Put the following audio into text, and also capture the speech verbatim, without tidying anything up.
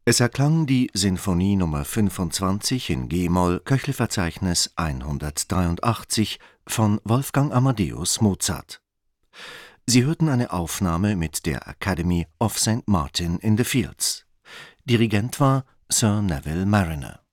Es erklang die Sinfonie Nummer fünfundzwanzig in G-Moll, Köchelverzeichnis hundertdreiundachtzig von Wolfgang Amadeus Mozart. Sie hörten eine Aufnahme mit der Academy of Saint Martin in the Fields. Dirigent war Sir Neville Marriner.